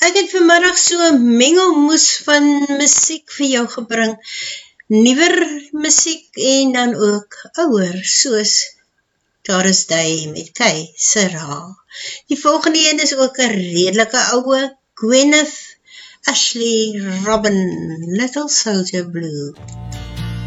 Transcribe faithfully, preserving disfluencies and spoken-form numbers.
Ek het vanmiddag so 'n mengelmoes van musiek vir jou gebring. Nuwer musiek en dan ook ouer, soos Doris Day met Kay Sera. Die volgende een is ook 'n redelike oue, Gwyneth Ashley Robin, Little Soldier Blue.